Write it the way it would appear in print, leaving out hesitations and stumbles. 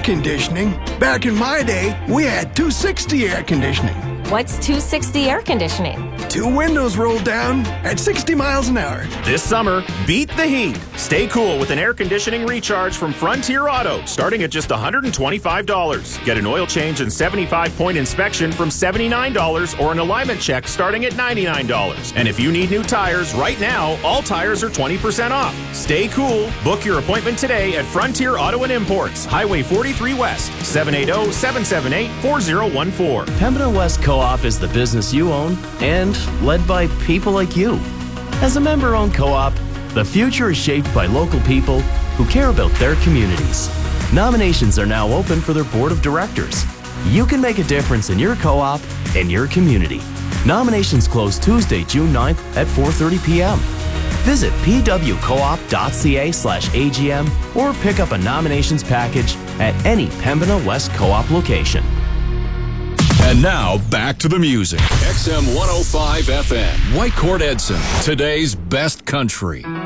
conditioning. Back in my day, we had 260 air conditioning. What's 260 air conditioning? 2 windows rolled down at 60 miles an hour. This summer, beat the heat. Stay cool with an air conditioning recharge from Frontier Auto, starting at just $125. Get an oil change and 75-point inspection from $79 or an alignment check starting at $99. And if you need new tires right now, all tires are 20% off. Stay cool. Book your appointment today at Frontier Auto and Imports, Highway 43 West, 780-778-4014. Pembina West Co-op is the business you own and led by people like you. As a member-owned co-op, the future is shaped by local people who care about their communities. Nominations are now open for their board of directors. You can make a difference in your co-op and your community. Nominations close Tuesday, June 9th at 4:30 p.m. Visit pwcoop.ca/AGM or pick up a nominations package at any Pembina West Co-op location. And now, back to the music. XM 105 FM. Whitecourt Edson, today's best country.